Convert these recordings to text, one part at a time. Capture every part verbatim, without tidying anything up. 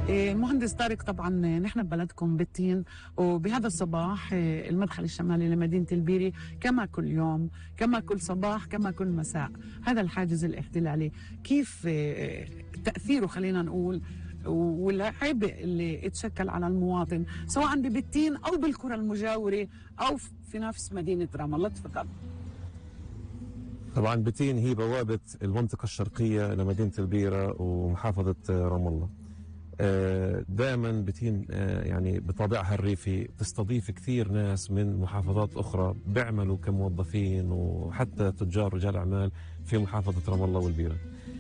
إيه، مهندس طارق، طبعا نحن ببلدكم بالتين، وبهذا الصباح إيه، المدخل الشمالي لمدينة البيري كما كل يوم، كما كل صباح، كما كل مساء، هذا الحاجز الاحتلالي كيف إيه، تأثيره خلينا نقول والعبء اللي اتشكل على المواطن سواء ببتين أو بالقرى المجاورة أو في نفس مدينة رام الله. تفضل. طبعا بتين هي بوابة المنطقة الشرقية لمدينة البيرة ومحافظة رام الله. دائما بتين يعني بطابعها الريفي تستضيف كثير ناس من محافظات أخرى بيعملوا كموظفين وحتى تجار رجال أعمال في محافظة رام الله والبيرة.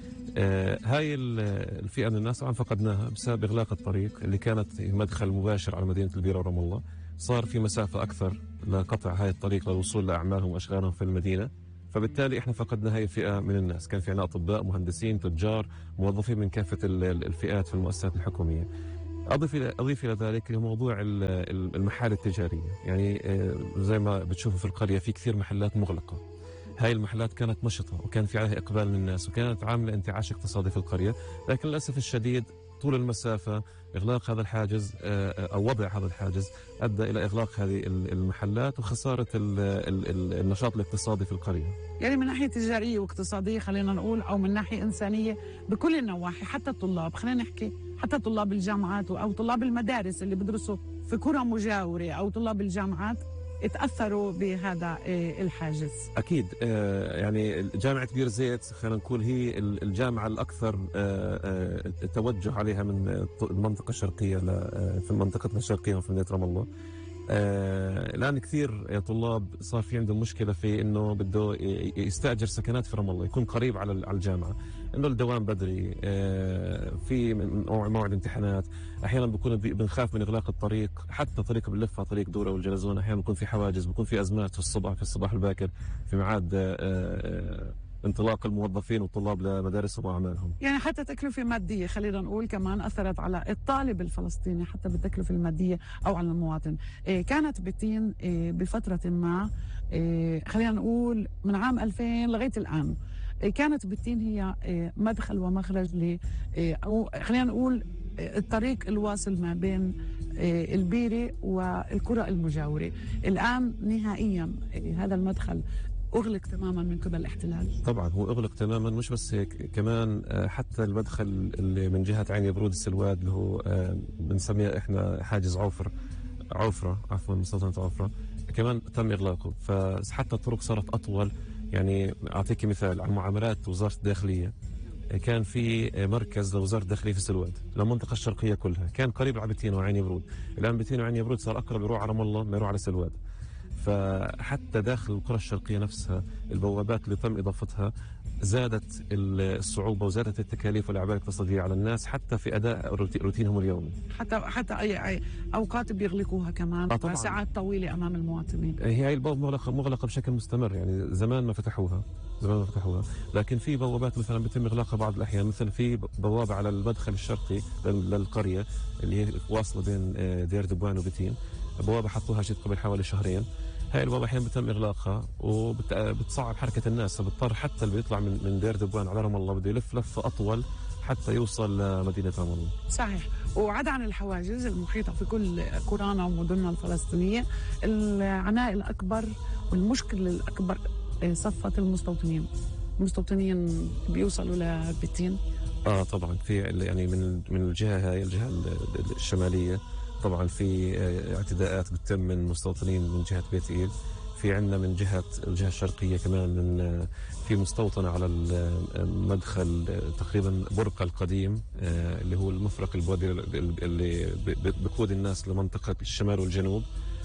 هاي الفئة من الناس طبعا فقدناها بسبب إغلاق الطريق اللي كانت مدخل مباشر على مدينة البيرة ورام الله. صار في مسافة أكثر لقطع هاي الطريق للوصول لأعمالهم وأشغالهم في المدينة، فبالتالي احنا فقدنا هاي الفئة من الناس. كان في عنا أطباء، مهندسين، تجار، موظفين من كافة الفئات في المؤسسات الحكومية. أضيف إلى أضيف إلى ذلك موضوع المحال التجارية، يعني زي ما بتشوفوا في القرية في كثير محلات مغلقة. هاي المحلات كانت نشطة وكان في عليها إقبال من الناس وكانت عاملة انتعاش اقتصادي في القرية، لكن للأسف الشديد طول المسافة إغلاق هذا الحاجز أو وضع هذا الحاجز أدى إلى إغلاق هذه المحلات وخسارة النشاط الاقتصادي في القرية. يعني من ناحية تجارية واقتصادية خلينا نقول، أو من ناحية إنسانية بكل النواحي، حتى الطلاب، خلينا نحكي حتى طلاب الجامعات أو طلاب المدارس اللي بدرسوا في قرى مجاورة أو طلاب الجامعات اتأثروا بهذا الحاجز. أكيد. يعني جامعة بير زيت خلينا نقول هي الجامعة الأكثر توجه عليها من المنطقة الشرقية في منطقتنا الشرقية وفي مدينة رام الله. الآن كثير طلاب صار في عندهم مشكلة في إنه بده يستأجر سكنات في رام الله يكون قريب على الجامعة، إنه الدوام بدري، في موعد امتحانات، أحيانا بكون بنخاف من إغلاق الطريق، حتى طريق بنلفها طريق دورة والجلزون، أحيانا بكون في حواجز، بكون في أزمات في الصباح في الصباح الباكر في ميعاد انطلاق الموظفين والطلاب لمدارسهم وأعمالهم. يعني حتى تكلفة مادية خلينا نقول كمان أثرت على الطالب الفلسطيني حتى بالتكلفة المادية أو على المواطن. إيه كانت بتين إيه بفترة ما إيه خلينا نقول من عام ألفين لغاية الآن، إيه كانت بتين هي إيه مدخل ومخرج ل إيه أو خلينا نقول إيه الطريق الواصل ما بين إيه البيرة والقرى المجاورة. الآن نهائيا إيه هذا المدخل أغلق تماما من قبل الاحتلال. طبعا هو أغلق تماما، مش بس هيك، كمان حتى المدخل اللي من جهة عين برود السلواد اللي هو بنسميه احنا حاجز عوفر عوفرة عفوا مستوطنة عوفرة كمان تم إغلاقه، فحتى الطرق صارت أطول. يعني أعطيك مثال عن معاملات وزارة الداخلية، كان في مركز لوزارة الداخلية في السلواد للمنطقة الشرقية كلها، كان قريب على بتين وعين برود. الآن بتين وعين برود صار أقرب يروح على رام الله ما يروح على السلواد. فحتى داخل القرى الشرقية نفسها البوابات اللي تم إضافتها زادت الصعوبة وزادت التكاليف والأعباء الاقتصادية على الناس حتى في أداء روتينهم اليومي. حتى حتى أي, أي أوقات بيغلقوها كمان آه ساعات طويلة أمام المواطنين. هي هاي البوابة مغلقة مغلقة بشكل مستمر، يعني زمان ما فتحوها زمان ما فتحوها لكن في بوابات مثلا بيتم إغلاقها بعض الأحيان. مثل في بوابة على المدخل الشرقي للقرية اللي هي واصلة بين دير دبوان وبتين، بوابة حطوها جد قبل حوالي شهرين. هاي البوابة أحيانا بتم إغلاقها وبتصعب حركة الناس، فبضطر حتى اللي بيطلع من من دير دبوان على رام الله بده يلف لفة أطول حتى يوصل لمدينة رام الله. صحيح. وعدا عن الحواجز المحيطة في كل قرانا ومدننا الفلسطينية، العناء الأكبر والمشكلة الأكبر صفة المستوطنين. المستوطنين بيوصلوا لبتين. آه طبعا في يعني من من الجهة هاي الجهة الشمالية طبعا في اعتداءات بتتم من مستوطنين من جهة بيت إيل. في عندنا من جهة الجهة الشرقية كمان من في مستوطنة على المدخل تقريبا برقة القديم اللي هو المفرق البودي اللي بقود الناس لمنطقة الشمال والجنوب.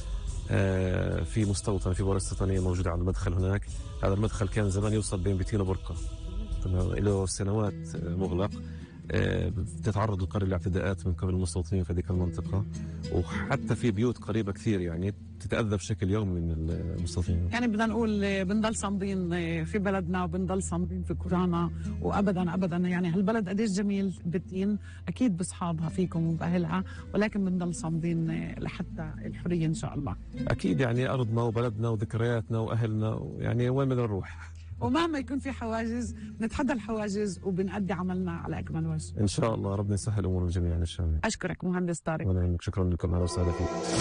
في مستوطنة في بورستانية موجودة على المدخل هناك. هذا المدخل كان زمان يوصل بين بتين وبرقة، له سنوات مغلق. بتتعرض القرية لاعتداءات من قبل المستوطنين في هذيك المنطقة، وحتى في بيوت قريبة كثير يعني تتأذى بشكل يومي من المستوطنين. يعني بدنا نقول بنضل صامدين في بلدنا وبنضل صامدين في قرانا، وأبدا أبدا يعني هالبلد قديش جميل بتين، أكيد بأصحابها فيكم وبأهلها، ولكن بنضل صامدين لحتى الحرية إن شاء الله. أكيد يعني أرضنا وبلدنا وذكرياتنا وأهلنا، يعني وين بدنا نروح؟ ومهما يكون في حواجز نتحدى الحواجز وبنأدي عملنا على أكمل وجه. ان شاء الله ربنا يسهل امور الجميع ان شاء الله. أشكرك مهندس طارق. وانا شكرا لكم، اهلا وسهلا فيك.